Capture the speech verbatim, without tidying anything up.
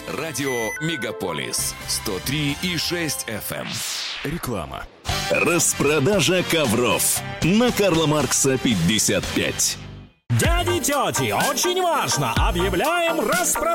Радио Мегаполис сто три и шесть эф эм. Реклама. Распродажа ковров на Карла Маркса пятьдесят пять. Дяди, тети, очень важно! Объявляем распродажу